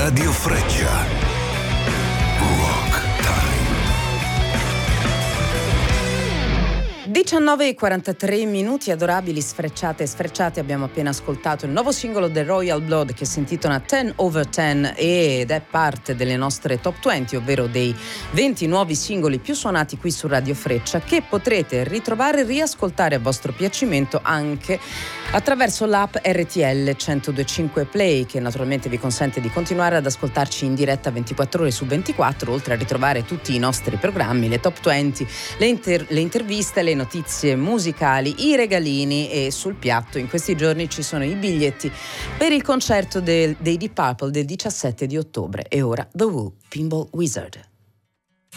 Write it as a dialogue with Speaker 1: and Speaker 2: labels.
Speaker 1: Radio Freccia. Rock Time.
Speaker 2: 19:43, adorabili sfrecciate e sfrecciati. Abbiamo appena ascoltato il nuovo singolo del Royal Blood che si intitola 10/10 ed è parte delle nostre top 20, ovvero dei 20 nuovi singoli più suonati qui su Radio Freccia, che potrete ritrovare e riascoltare a vostro piacimento anche attraverso l'app RTL 1025 Play, che naturalmente vi consente di continuare ad ascoltarci in diretta 24 ore su 24, oltre a ritrovare tutti i nostri programmi, le top 20, le interviste, le notizie musicali, i regalini, e sul piatto in questi giorni ci sono i biglietti per il concerto dei Deep Purple del 17 di ottobre. E ora The Who, Pinball Wizard.